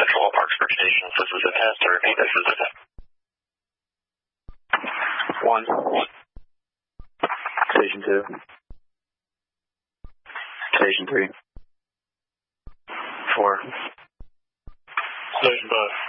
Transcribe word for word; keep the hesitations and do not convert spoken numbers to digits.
Central All Parksburg Station. This is a test. I repeat, this is a test. One. Station two. Station three. Four. Station five.